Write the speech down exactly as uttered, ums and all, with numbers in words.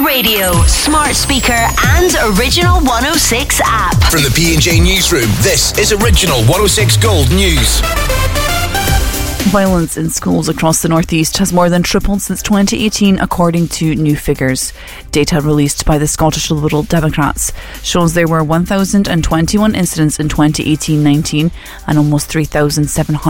radio, smart speaker and Original one oh six app. From the P and J Newsroom, this is Original one oh six Gold News. Violence in schools across the northeast has more than tripled since twenty eighteen, according to new figures. Data released by the Scottish Liberal Democrats shows there were one thousand twenty-one incidents in twenty eighteen nineteen and almost three thousand seven hundred